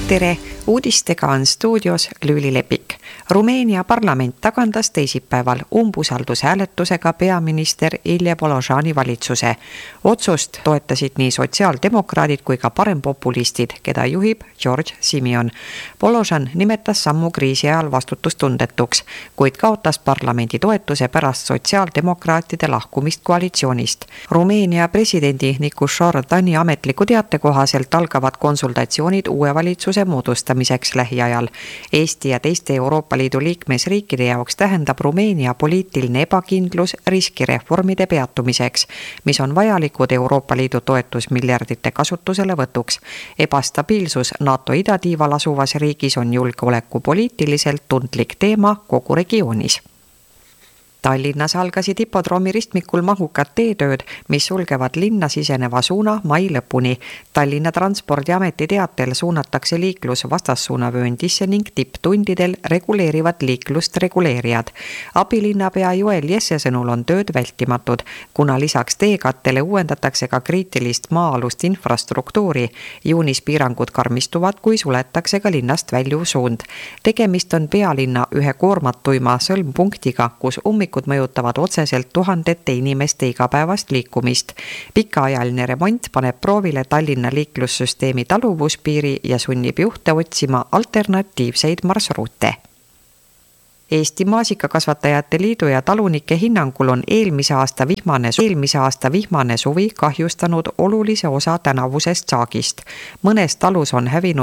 Tere! Uudistega on stuudios Lüüli Lepik. Rumeenia parlament tagandas teisipäeval umbusaldushääletusega peaminister Ilje Boložani valitsuse. Otsust toetasid nii sotsiaaldemokraadid kui ka parempopulistid, keda juhib George Simion. Boložan nimetas sammu kriisi ajal vastutustundetuks, kuid kaotas parlamendi toetuse pärast sotsiaaldemokraatide lahkumist koalitsioonist. Rumeenia presidendi Nicușor Dani ametliku teate kohaselt algavad konsultatsioonid uue valitsuse moodustamiseks lähiajal. Eesti ja teiste Euroopa Liidu liikmesriikide jaoks tähendab Rumeenia poliitiline ebakindlus riskireformide peatumiseks, mis on vajalikud Euroopa Liidu toetusmiljardite kasutuselevõtuks. Ebastabiilsus NATO idatiival asuvas riigis on julgeolekupoliitiliselt tundlik teema kogu regioonis. Tallinnas algasid hipodroomi ristmikul mahukad teetööd, mis sulgevad linna siseneva suuna mai lõpuni. Tallinna Transpordiameti teatel suunatakse liiklus vastassuunavööndisse ning tipptundidel reguleerivad liiklust reguleerijad. Abilinnapea Joel Jesse sõnul on tööd vältimatud, kuna lisaks teekattele uuendatakse ka kriitilist maa-alust infrastruktuuri. Juunis piirangud karmistuvad, kui suletakse ka linnast väljuv suund. Tegemist on pealinna ühe koormatuima sõlmpunktiga, kus mõjutavad otseselt tuhandete inimeste igapäevast liikumist. Pikaajaline remont paneb proovile Tallinna liiklussüsteemi taluvuspiiri ja sunnib juhte otsima alternatiivseid marsruute. Eesti Maasikakasvatajate Liidu ja talunike hinnangul on eelmise aasta vihmane suvi kahjustanud olulise osa tänavusest saagist. Mõnes talus on hävinud